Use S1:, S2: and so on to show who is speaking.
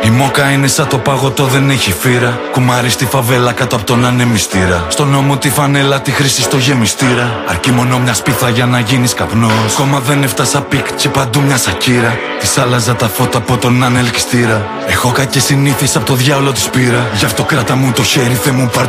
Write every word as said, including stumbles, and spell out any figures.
S1: Η μόκα είναι σαν το παγωτό, δεν έχει φύρα. Κουμάρι στη φαβέλα κάτω από τον ανεμιστήρα. Στον νόμο τη φανέλα, τη χρήση στο γεμιστήρα. Αρκεί μόνο μια σπίθα για να γίνεις καπνός. Κόμμα δεν έφτασα πικ και παντού μια σακύρα. Της άλλαζα τα φώτα από τον ανελκυστήρα. Έχω κακές συνήθειες από το διάολο της πήρα. Γι' αυτό κράτα μου το χέρι, Θεέ μου πάρ'